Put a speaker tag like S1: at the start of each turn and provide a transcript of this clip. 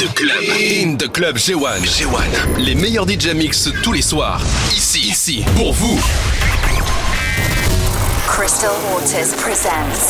S1: the club. In the club G1. Les meilleurs DJ mix tous les soirs. Ici, pour vous.
S2: Crystal Waters presents